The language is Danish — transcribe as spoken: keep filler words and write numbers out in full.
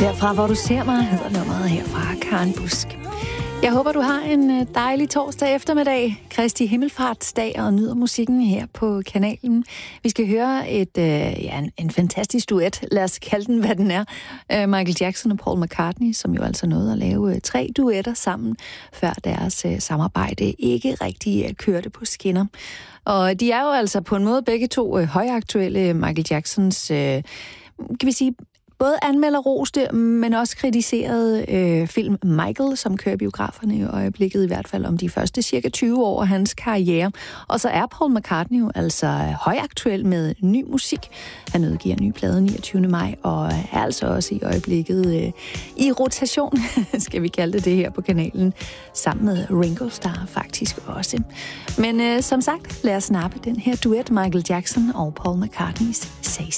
Derfra, hvor du ser mig, hedder nummeret her fra Karen Busk. Jeg håber, du har en dejlig torsdag eftermiddag, Kristi Himmelfartsdag, og nyder musikken her på kanalen. Vi skal høre et, øh, ja, en, en fantastisk duet, lad os kalde den, hvad den er. Øh, Michael Jackson og Paul McCartney, som jo altså nåede at lave øh, tre duetter sammen, før deres øh, samarbejde ikke rigtig øh, kørte på skinner. Og de er jo altså på en måde begge to øh, højaktuelle. Michael Jacksons, øh, kan vi sige, både anmelderroste, men også kritiserede øh, film Michael, som kører biograferne i øjeblikket, i hvert fald om de første cirka tyve år af hans karriere. Og så er Paul McCartney jo altså højaktuel med ny musik. Han udgiver ny plade niogtyvende maj, og er altså også i øjeblikket øh, i rotation, skal vi kalde det det her på kanalen, sammen med Ringo Starr faktisk også. Men øh, som sagt, lad os snappe den her duet, Michael Jackson og Paul McCartney's Say